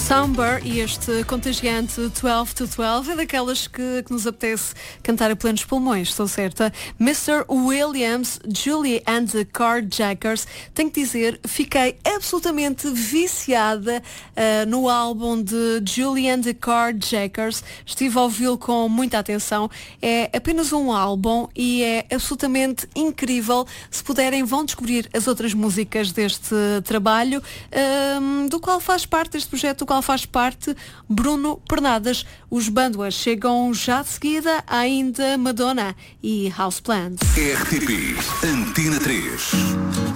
Somber e este contagiante 12 to 12 é daquelas que nos apetece cantar a plenos pulmões, estou certa. Mr. Williams, Julie and the Carjackers. Tenho que dizer, fiquei absolutamente viciada no álbum de Julie and the Carjackers. Estive a ouvi-lo com muita atenção. É apenas um álbum e é absolutamente incrível. Se puderem, vão descobrir as outras músicas deste trabalho, do qual faz parte deste projeto, do qual faz parte Bruno Pernadas. Os Banduas chegam já de seguida, ainda Madonna e House Plants. RTP Antena 3.